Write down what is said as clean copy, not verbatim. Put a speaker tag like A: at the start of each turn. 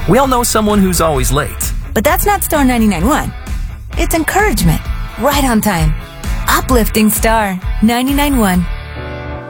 A: We all know someone who's always late.
B: But that's not Star 99.1. It's encouragement. Right on time. Uplifting Star 99.1.